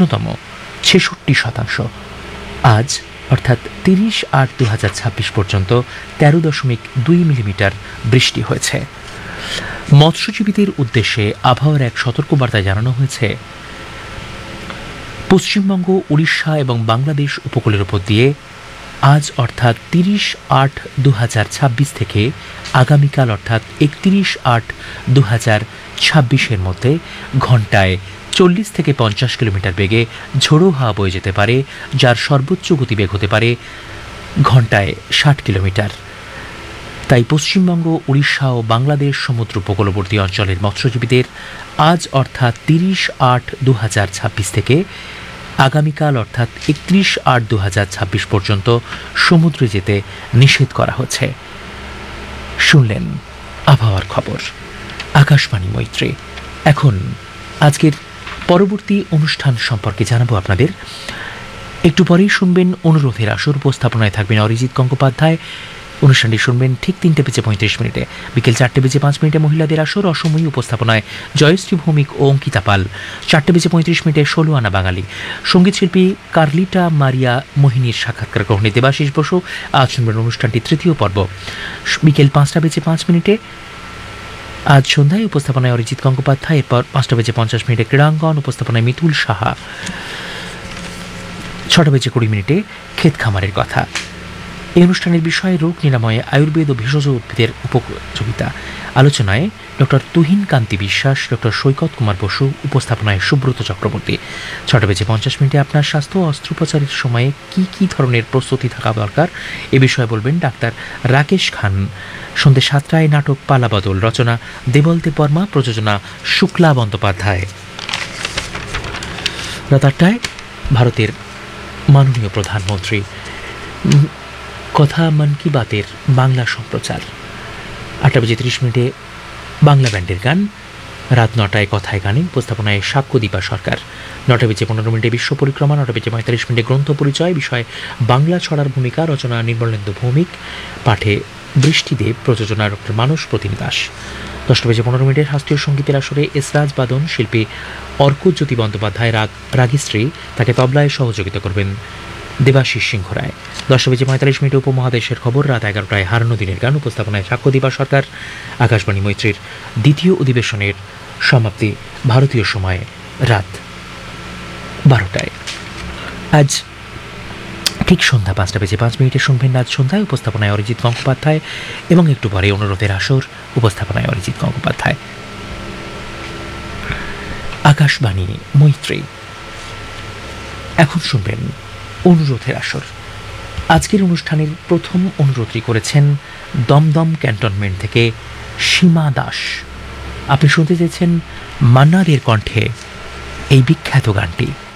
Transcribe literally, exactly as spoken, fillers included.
ন্যূনতম ছেষট্টি শতাংশ। আজ অর্থাৎ তিরিশ আট দু হাজার ছাব্বিশ পর্যন্ত তেরো দশমিক দুই মিলিমিটার বৃষ্টি হয়েছে। মৎস্যজীবীদের উদ্দেশ্যে আবহাওয়ার এক সতর্কবার্তায় জানানো হয়েছে, পশ্চিমবঙ্গ, উড়িষ্যা এবং বাংলাদেশ উপকূলের উপর দিয়ে আজ অর্থাৎ তিরিশ আট দু হাজার ছাব্বিশ থেকে আগামীকাল অর্থাৎ একত্রিশ আট দু হাজার ছাব্বিশের মধ্যে ঘন্টায় চল্লিশ থেকে পঞ্চাশ কিলোমিটার বেগে ঝোড়ো হাওয়া বয়ে যেতে পারে, যার সর্বোচ্চ গতিবেগ হতে পারে ঘন্টায় ষাট কিলোমিটার। তাই পশ্চিমবঙ্গ, উড়িষ্যা ও বাংলাদেশ সমুদ্র উপকূলবর্তী অঞ্চলের মৎস্যজীবীদের আজ অর্থাৎ তিরিশ আট দু হাজার ছাব্বিশ থেকে আগামীকাল অর্থাৎ একত্রিশ আট দু হাজার ছাব্বিশ পর্যন্ত সমুদ্রে যেতে নিষেধ করা হচ্ছে। শুনলেন আবহাওয়ার খবর, আকাশবাণী মৈত্রী। এখন আজকের পরবর্তী অনুষ্ঠান সম্পর্কে জানাবো আপনাদের। একটু পরেই শুনবেন অনুরোধের আসর, উপস্থাপনায় থাকবেন অরিজিৎ গঙ্গোপাধ্যায়। অনুষ্ঠানটি শুনবেন ঠিক তিনটে বেজে পঁয়ত্রিশ মিনিটে। বিকেল চারটে বেজে পাঁচ মিনিটে মহিলাদের আসর, অসময়ী উপস্থাপনায় জয়শ্রী ভৌমিক ও অঙ্কিতা পাল। চারটে বেজে পঁয়ত্রিশ মিনিটে ষোলো আনা বাঙালি। সঙ্গীতশিল্পী কার্লিটা মারিয়া মোহিনীর সাক্ষাৎকার গ্রহণে দেবাশিস বসু। আজ শুনবেন অনুষ্ঠানটি তৃতীয় পর্ব। বিকেল পাঁচটা বেজে পাঁচ মিনিটে আজ সন্ধ্যায় উপস্থাপনায় অরিজিৎ গঙ্গোপাধ্যায়। এরপর পাঁচটা বেজে পঞ্চাশ মিনিটে ক্রীড়াঙ্গন, উপস্থাপনায় মিতুল সাহা। ছটা বেজে কুড়ি মিনিটে ক্ষেত খামারের কথা। এই অনুষ্ঠানের বিষয়ে রোগ নিরাময়ে আয়ুর্বেদ ও ভেষজ উদ্ভিদের উপযোগিতা। আলোচনায় ডক্টর তুহিন কান্তি বিশ্বাস, ডক্টর সৈকত কুমার বসু, উপস্থাপনায় সুব্রত চক্রবর্তী। ছটা বেজে পঞ্চাশ মিনিটে আপনার স্বাস্থ্য অস্ত্রোপচারের সময়ে কি কি ধরনের প্রস্তুতি থাকা দরকার এ বিষয়ে বলবেন ডাক্তার রাকেশ খান। সন্ধ্যে সাতটায় নাটক পালাবদল, রচনা দেবল দেব বর্মা, প্রযোজনা শুক্লা বন্দ্যোপাধ্যায়। রাত আটটায় ভারতের মাননীয় প্রধানমন্ত্রী কথা মন কি বাতের বাংলা সম্প্রচার। আটটা বেজে ত্রিশ মিনিটে বাংলা ব্যান্ডের গান। রাত নটায় কথায় গানে, উপস্থাপনায় সাক্ষ্যদীপা সরকার। নটা বেজে পনেরো মিনিটে বিশ্ব পরিক্রমা। নটা বেজে পঁয়তাল্লিশ মিনিটে গ্রন্থ পরিচয়, বিষয় বাংলা ছড়ার ভূমিকা, রচনা নির্মলেন্দু ভৌমিক, পাঠে বৃষ্টিদেব, প্রযোজনা ডক্টর মানস প্রতিম দাস। দশটা বেজে পনেরো মিনিটে শাস্ত্রীয় সঙ্গীতের আসরে এসরাজ বাদন, শিল্পী অর্কজ্যোতি বন্দ্যোপাধ্যায় রাগ রাগিশ্রী, তাকে তবলায় সহযোগিতা করবেন দেবাশিস সিংহ রায়। দশটা বেজে পঁয়তাল্লিশ মিনিটে উপমহাদেশের খবর। রাত এগারোটায় হারানো দিনের গান, উপস্থাপনায় সাক্ষ্যদীপা সরকার। আকাশবাণী মৈত্রীর দ্বিতীয় অধিবেশনের সমাপ্তি ভারতীয় সময়ে রাত বারোটায়। আজ ঠিক সন্ধ্যা পাঁচটা বেজে পাঁচ মিনিটে শুনবেন আজ সন্ধ্যায়, উপস্থাপনায় অরিজিৎ গঙ্গোপাধ্যায়, এবং একটু পরে অনুরোধের আসর, উপস্থাপনায় অরিজিৎ গঙ্গোপাধ্যায়। আকাশবাণী মৈত্রী। এখন শুনবেন অনুরোধের আসর। আজকের অনুষ্ঠানের প্রথম অনুরোধটি করেছেন দমদম ক্যান্টনমেন্ট থেকে সীমা দাস। আপনি শুনতে চেয়েছেন মান্না দের কণ্ঠে এই বিখ্যাত গানটি।